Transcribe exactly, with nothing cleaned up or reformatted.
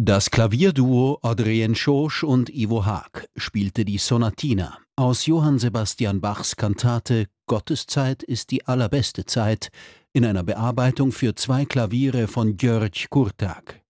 Das Klavierduo Adrien Schosch und Ivo Haag spielte die Sonatina aus Johann Sebastian Bachs Kantate Gotteszeit ist die allerbeste Zeit in einer Bearbeitung für zwei Klaviere von György Kurtág.